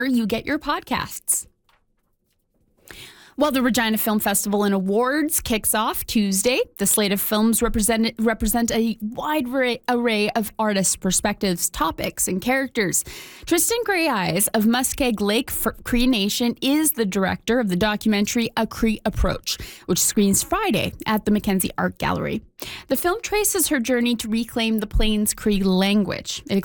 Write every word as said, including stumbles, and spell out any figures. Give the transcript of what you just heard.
you get your podcasts. Well, the Regina Film Festival and Awards kicks off Tuesday. The slate of films represent, represent a wide array of artists' perspectives, topics, and characters. Tristan Grey Eyes of Muskeg Lake Cree Nation is the director of the documentary A Cree Approach, which screens Friday at the Mackenzie Art Gallery. The film traces her journey to reclaim the Plains Cree language. It